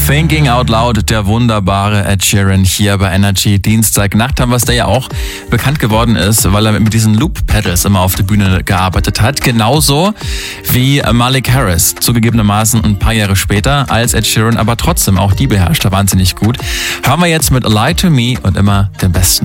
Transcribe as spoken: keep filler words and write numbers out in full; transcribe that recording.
Thinking Out Loud, der wunderbare Ed Sheeran hier bei Energy. Dienstagnacht haben wir es, der ja auch bekannt geworden ist, weil er mit diesen Loop-Pedals immer auf der Bühne gearbeitet hat. Genauso wie Malik Harris, zugegebenermaßen ein paar Jahre später als Ed Sheeran, aber trotzdem auch die beherrscht er wahnsinnig gut. Hören wir jetzt mit Lie to Me und immer den Besten.